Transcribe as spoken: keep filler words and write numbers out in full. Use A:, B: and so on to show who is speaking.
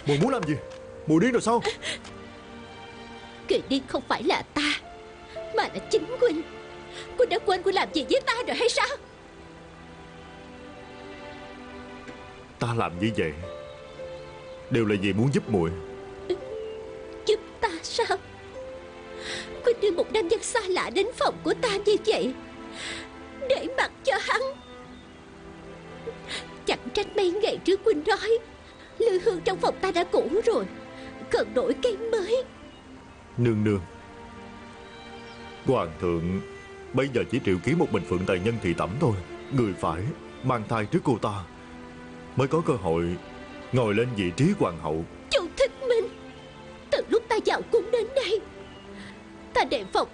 A: Muội muốn làm gì? Muội điên rồi sao?
B: Người điên không phải là ta, mà là chính Huynh. Huynh đã quên Huynh làm gì với ta rồi hay sao?
A: Ta làm như vậy đều là vì muốn giúp muội.
B: Giúp ta sao? Huynh đưa một nam nhân xa lạ đến phòng của ta như vậy, để mặc cho hắn. Chẳng trách mấy ngày trước Huynh nói lư hương trong phòng ta đã cũ rồi, cần đổi cây mới.
A: Nương nương, hoàng thượng bây giờ chỉ triệu kiến một mình Phượng Tài Nhân thị tẩm thôi. Người phải mang thai trước cô ta mới có cơ hội ngồi lên vị trí hoàng hậu.
B: Chu Thích Minh, từ lúc ta vào cung đến đây, ta đề phòng